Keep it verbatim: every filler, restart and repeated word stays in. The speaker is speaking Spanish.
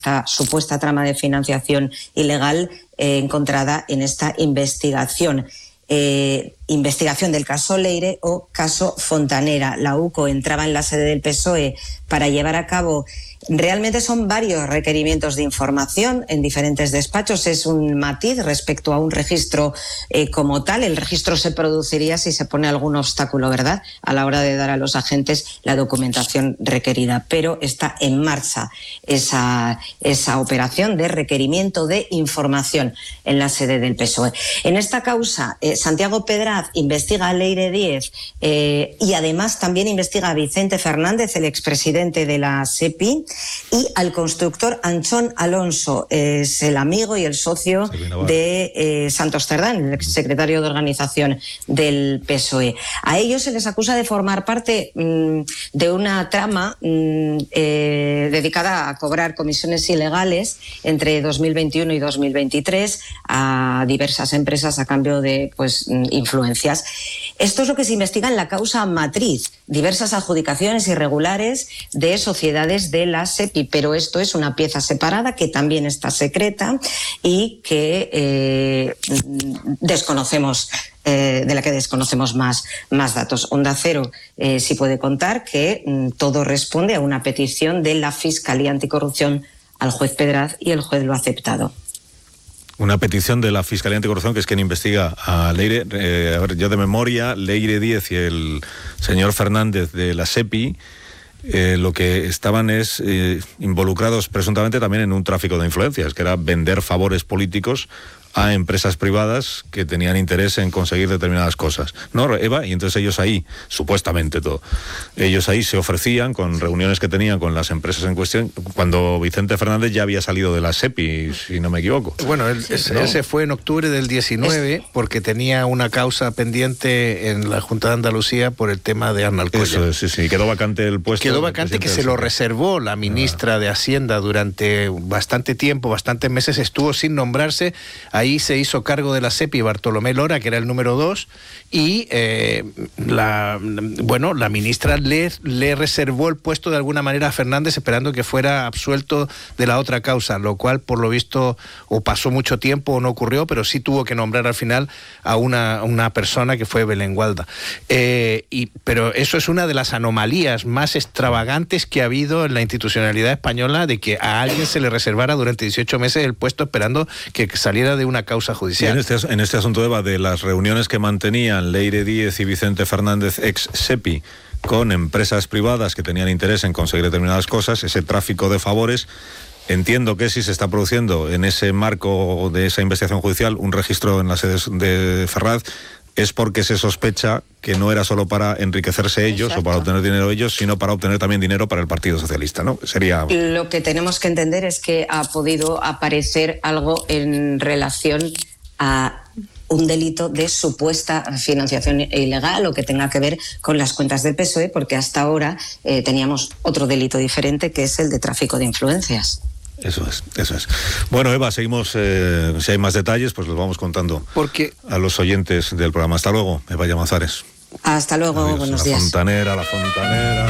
esta supuesta trama de financiación ilegal eh, encontrada en esta investigación. Eh, investigación del caso Leire o caso Fontanera. La U C O entraba en la sede del P S O E para llevar a cabo, realmente son varios requerimientos de información en diferentes despachos, es un matiz respecto a un registro eh, como tal. El registro se produciría si se pone algún obstáculo, ¿verdad?, a la hora de dar a los agentes la documentación requerida, pero está en marcha esa, esa operación de requerimiento de información en la sede del P S O E. En esta causa, eh, Santiago Pedraz investiga a Leire Díez eh, y además también investiga a Vicente Fernández, el expresidente de la SEPI, y al constructor Anchón Alonso, es el amigo y el socio de eh, Santos Cerdán, el exsecretario de organización del P S O E. A ellos se les acusa de formar parte mmm, de una trama mmm, eh, dedicada a cobrar comisiones ilegales entre dos mil veintiuno y dos mil veintitrés a diversas empresas a cambio de pues influencias. Esto es lo que se investiga en la causa matriz, diversas adjudicaciones irregulares de sociedades de la SEPI, pero esto es una pieza separada que también está secreta y que eh, desconocemos, eh, de la que desconocemos más, más datos. Onda Cero eh, sí puede contar que mm, todo responde a una petición de la Fiscalía Anticorrupción al juez Pedraz y el juez lo ha aceptado. Una petición de la Fiscalía Anticorrupción, que es quien investiga a Leire. Eh, a ver, yo de memoria, Leire Díez y el señor Fernández de la SEPI, eh, lo que estaban es eh, involucrados presuntamente también en un tráfico de influencias, que era vender favores políticos a empresas privadas que tenían interés en conseguir determinadas cosas, ¿no, Eva? Y entonces ellos ahí, supuestamente todo, ellos ahí se ofrecían con reuniones que tenían con las empresas en cuestión, cuando Vicente Fernández ya había salido de la SEPI, si no me equivoco. Bueno, él, sí, él ¿no? se fue en octubre del diecinueve es... porque tenía una causa pendiente en la Junta de Andalucía por el tema de Arnal Colla. Eso es, sí, sí, quedó vacante el puesto. Quedó vacante que se lo reservó la ministra ah. de Hacienda durante bastante tiempo, bastantes meses, estuvo sin nombrarse. Ahí se hizo cargo de la SEPI Bartolomé Lora, que era el número dos, y eh, la, bueno, la ministra le, le reservó el puesto de alguna manera a Fernández, esperando que fuera absuelto de la otra causa, lo cual por lo visto o pasó mucho tiempo o no ocurrió, pero sí tuvo que nombrar al final a una, una persona que fue Belén Gualda. Eh, y, pero eso es una de las anomalías más extravagantes que ha habido en la institucionalidad española, de que a alguien se le reservara durante dieciocho meses el puesto esperando que saliera de una causa judicial. En este, en este asunto, Eva, de las reuniones que mantenían Leire Díez y Vicente Fernández, ex SEPI, con empresas privadas que tenían interés en conseguir determinadas cosas, ese tráfico de favores, entiendo que si se está produciendo en ese marco de esa investigación judicial un registro en la sede de Ferraz, es porque se sospecha que no era solo para enriquecerse ellos Exacto. o para obtener dinero ellos, sino para obtener también dinero para el Partido Socialista, ¿no? Sería... Lo que tenemos que entender es que ha podido aparecer algo en relación a un delito de supuesta financiación ilegal o que tenga que ver con las cuentas del P S O E, porque hasta ahora eh, teníamos otro delito diferente, que es el de tráfico de influencias. Eso es, eso es. Bueno, Eva, seguimos, eh, si hay más detalles, pues los vamos contando Porque... a los oyentes del programa. Hasta luego, Eva Llamazares. Hasta luego, Adiós. buenos la días. Fontanera, la Fontanera.